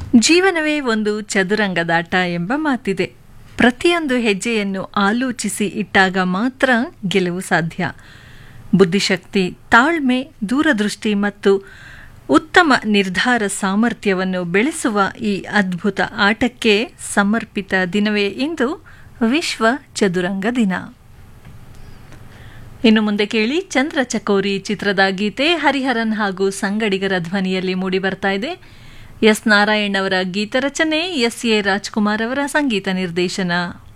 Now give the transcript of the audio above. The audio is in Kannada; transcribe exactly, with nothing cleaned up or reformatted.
ಜೀವನವೇ ಒಂದು ಚದುರಂಗದಾಟ ಎಂಬ ಮಾತಿದೆ. ಪ್ರತಿಯೊಂದು ಹೆಜ್ಜೆಯನ್ನು ಆಲೋಚಿಸಿ ಇಟ್ಟಾಗ ಮಾತ್ರ ಗೆಲುವು ಸಾಧ್ಯ. ಬುದ್ಧಿಶಕ್ತಿ, ತಾಳ್ಮೆ, ದೂರದೃಷ್ಟಿ ಮತ್ತು ಉತ್ತಮ ನಿರ್ಧಾರ ಸಾಮರ್ಥ್ಯವನ್ನು ಬೆಳೆಸುವ ಈ ಅದ್ಭುತ ಆಟಕ್ಕೆ ಸಮರ್ಪಿತ ದಿನವೇ ಇಂದು ವಿಶ್ವ ಚದುರಂಗ ದಿನ. ಇನ್ನು ಮುಂದೆ ಕೇಳಿ ಚಂದ್ರ ಚಕೋರಿ ಚಿತ್ರದ ಗೀತೆ ಹರಿಹರನ್ ಹಾಗೂ ಸಂಗಡಿಗರ ಧ್ವನಿಯಲ್ಲಿ ಮೂಡಿಬರ್ತಾ ಇದೆ. ಎಸ್ ನಾರಾಯಣ್ ಅವರ ಗೀತ ರಚನೆ, ಎಸ್ ಎ ರಾಜ್ಕುಮಾರ್ ಅವರ ಸಂಗೀತ ನಿರ್ದೇಶನ.